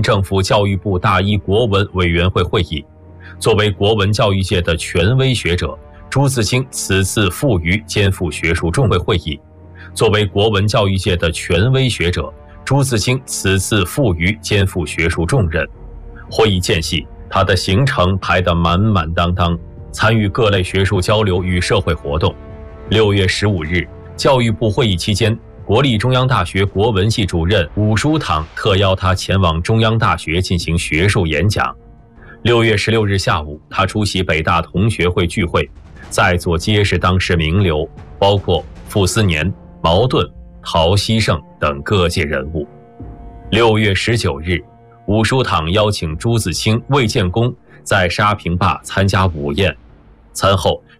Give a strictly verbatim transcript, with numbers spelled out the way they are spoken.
政府教育部大一国文委员会会议。作为国文教育界的权威学者，朱自清此次赴渝肩负学术重任会议。作为国文教育界的权威学者，朱自清此次赴渝肩负学术重任。会议间隙，他的行程排得满满当当，参与各类学术交流与社会活动。六月十五日，教育部会议期间，国立中央大学国文系主任伍舒堂特邀他前往中央大学进行学术演讲。六月十六日下午，他出席北大同学会聚会，在座皆是当时名流，包括傅斯年、茅盾、陶希圣等各界人物。六月十九日，伍舒堂邀请朱自清、魏建功在沙坪坝参加午宴。餐后，